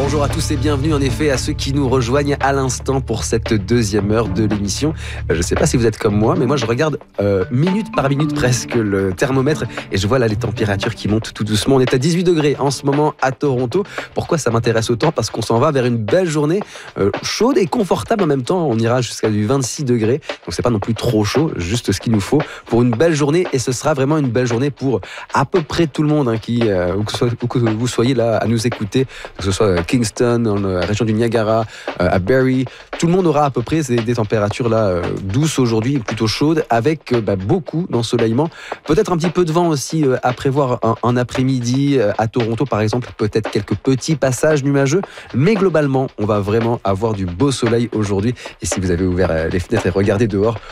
Bonjour à tous et bienvenue en effet à ceux qui nous rejoignent à l'instant pour cette deuxième heure de l'émission. Je ne sais pas si vous êtes comme moi, mais moi je regarde minute par minute presque le thermomètre et je vois là les températures qui montent tout doucement. On est à 18 degrés en ce moment à Toronto. Pourquoi ça m'intéresse autant? Parce qu'on s'en va vers une belle journée chaude et confortable en même temps. On ira jusqu'à du 26 degrés, donc c'est pas non plus trop chaud, juste ce qu'il nous faut pour une belle journée, et ce sera vraiment une belle journée pour à peu près tout le monde, où que vous soyez là à nous écouter, que ce soit Kingston, dans la région du Niagara, à Barrie. Tout le monde aura à peu près des températures là douces aujourd'hui, plutôt chaudes, avec beaucoup d'ensoleillement. Peut-être un petit peu de vent aussi à prévoir en après-midi à Toronto par exemple. Peut-être quelques petits passages nuageux, mais globalement, on va vraiment avoir du beau soleil aujourd'hui. Et si vous avez ouvert les fenêtres et regardé dehors,